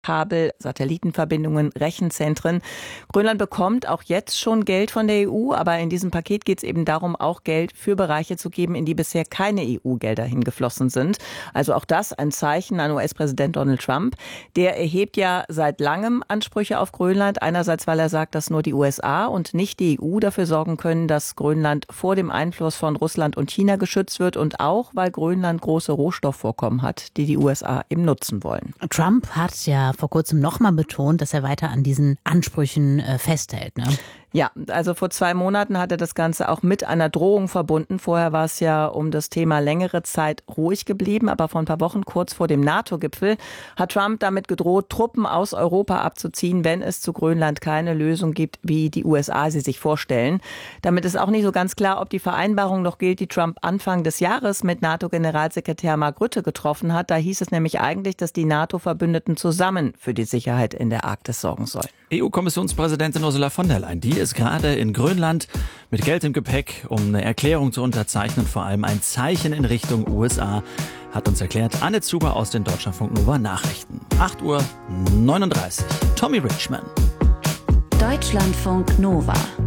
Kabel, Satellitenverbindungen, Rechenzentren. Grönland bekommt auch jetzt schon Geld von der EU, aber in diesem Paket geht es eben darum, auch Geld für Bereiche zu geben, in die bisher keine EU-Gelder hingeflossen sind. Also auch das ein Zeichen an US-Präsident Donald Trump. Der erhebt ja seit langem Ansprüche auf Grönland. Einerseits, weil er sagt, dass nur die USA und nicht die EU dafür sorgen können, dass Grönland vor dem Einfluss von Russland und China geschützt wird, und auch, weil Grönland große Rohstoffvorkommen hat, die die USA eben nutzen wollen. Trump hat ja vor kurzem nochmal betont, dass er weiter an diesen Ansprüchen festhält, ne? Ja, also vor 2 Monaten hat er das Ganze auch mit einer Drohung verbunden. Vorher war es ja um das Thema längere Zeit ruhig geblieben, aber vor ein paar Wochen, kurz vor dem NATO-Gipfel, hat Trump damit gedroht, Truppen aus Europa abzuziehen, wenn es zu Grönland keine Lösung gibt, wie die USA sie sich vorstellen. Damit ist auch nicht so ganz klar, ob die Vereinbarung noch gilt, die Trump Anfang des Jahres mit NATO-Generalsekretär Mark Rutte getroffen hat. Da hieß es nämlich eigentlich, dass die NATO-Verbündeten zusammen für die Sicherheit in der Arktis sorgen sollen. EU-Kommissionspräsidentin Ursula von der Leyen, die ist gerade in Grönland mit Geld im Gepäck, um eine Erklärung zu unterzeichnen, vor allem ein Zeichen in Richtung USA, hat uns erklärt Anne Zuber aus den Deutschlandfunk Nova Nachrichten. 8:39 Uhr, Tommy Richman. Deutschlandfunk Nova.